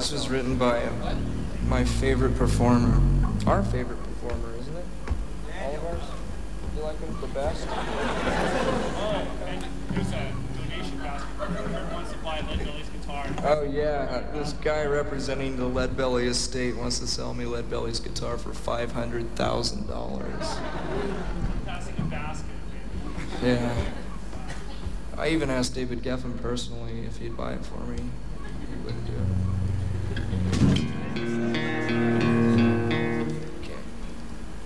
This was written by my favorite performer. Our favorite performer, isn't it? All of ours? You like him the best? Oh, and there's a donation basket for whoever wants to buy Lead Belly's guitar. Oh yeah, this guy representing the Lead Belly estate wants to sell me Lead Belly's guitar for $500,000. Passing a basket. Yeah. I even asked David Geffen personally if he'd buy it for me. He wouldn't do it.